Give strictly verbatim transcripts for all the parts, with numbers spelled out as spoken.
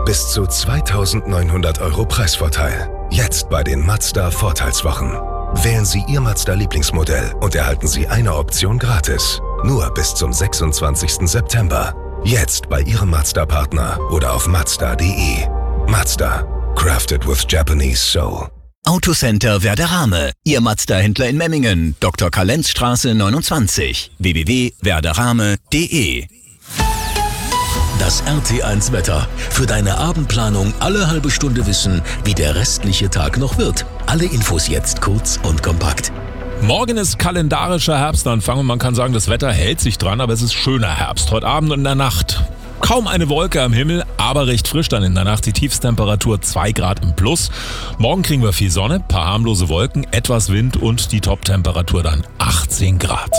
Bis zu zweitausendneunhundert Euro Preisvorteil. Jetzt bei den Mazda Vorteilswochen. Wählen Sie Ihr Mazda-Lieblingsmodell und erhalten Sie eine Option gratis. Nur bis zum sechsundzwanzigsten September. Jetzt bei Ihrem Mazda-Partner oder auf mazda punkt de. Mazda. Crafted with Japanese Soul. Autocenter Werderame, Ihr Mazda-Händler in Memmingen, Doktor Kalenzstraße neunundzwanzig, w w w punkt werderame punkt de. Das R T eins Wetter. Für deine Abendplanung alle halbe Stunde wissen, wie der restliche Tag noch wird. Alle Infos jetzt kurz und kompakt. Morgen ist kalendarischer Herbstanfang und man kann sagen, das Wetter hält sich dran, aber es ist schöner Herbst. Heute Abend und in der Nacht kaum eine Wolke am Himmel, aber recht frisch dann in der Nacht. Die Tiefstemperatur zwei Grad im Plus. Morgen kriegen wir viel Sonne, paar harmlose Wolken, etwas Wind und die Toptemperatur dann achtzehn Grad.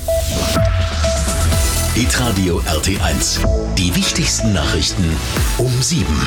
Hitradio R T eins. Die wichtigsten Nachrichten um sieben.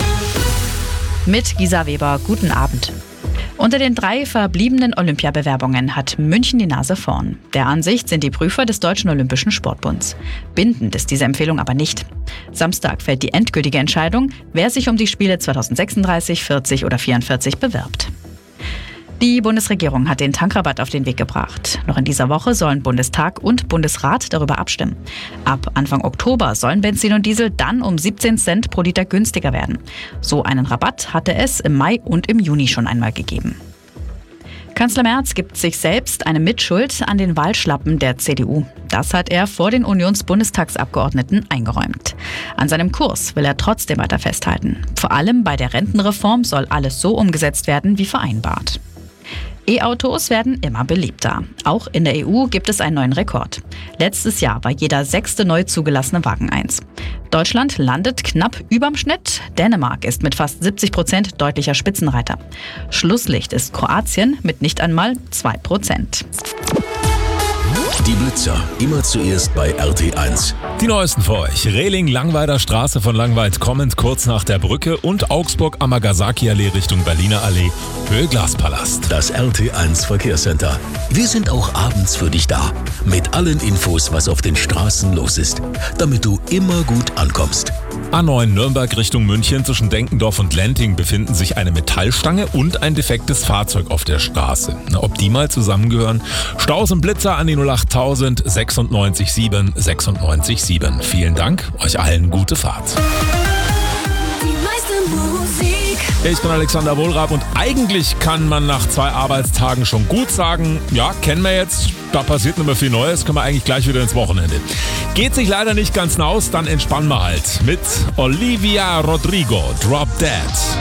Mit Gisa Weber, guten Abend. Unter den drei verbliebenen Olympiabewerbungen hat München die Nase vorn. Der Ansicht sind die Prüfer des Deutschen Olympischen Sportbunds. Bindend ist diese Empfehlung aber nicht. Samstag fällt die endgültige Entscheidung, wer sich um die Spiele zweitausendsechsunddreißig, vierzig oder vierundvierzig bewirbt. Die Bundesregierung hat den Tankrabatt auf den Weg gebracht. Noch in dieser Woche sollen Bundestag und Bundesrat darüber abstimmen. Ab Anfang Oktober sollen Benzin und Diesel dann um siebzehn Cent pro Liter günstiger werden. So einen Rabatt hatte es im Mai und im Juni schon einmal gegeben. Kanzler Merz gibt sich selbst eine Mitschuld an den Wahlschlappen der C D U. Das hat er vor den Unionsbundestagsabgeordneten eingeräumt. An seinem Kurs will er trotzdem weiter festhalten. Vor allem bei der Rentenreform soll alles so umgesetzt werden wie vereinbart. E-Autos werden immer beliebter. Auch in der E U gibt es einen neuen Rekord. Letztes Jahr war jeder sechste neu zugelassene Wagen eins. Deutschland landet knapp überm Schnitt. Dänemark ist mit fast siebzig Prozent deutlicher Spitzenreiter. Schlusslicht ist Kroatien mit nicht einmal zwei Prozent. Die Blitzer, immer zuerst bei R T eins. Die neuesten für euch. Rehling-Langweider Straße von Langweid kommend kurz nach der Brücke und Augsburg-Amagasaki-Allee Richtung Berliner Allee, Höhe Glaspalast. Das R T eins Verkehrscenter. Wir sind auch abends für dich da. Mit allen Infos, was auf den Straßen los ist. Damit du immer gut ankommst. A neun Nürnberg Richtung München zwischen Denkendorf und Lenting befinden sich eine Metallstange und ein defektes Fahrzeug auf der Straße. Na, ob die mal zusammengehören? Staus und Blitzer an die null acht tausend sechsundneunzig sieben sechsundneunzig sieben. Vielen Dank, euch allen gute Fahrt. Ich bin Alexander Wohlrab und eigentlich kann man nach zwei Arbeitstagen schon gut sagen, ja, kennen wir jetzt, da passiert nicht mehr viel Neues, können wir eigentlich gleich wieder ins Wochenende. Geht sich leider nicht ganz aus, dann entspannen wir halt mit Olivia Rodrigo, Drop Dead.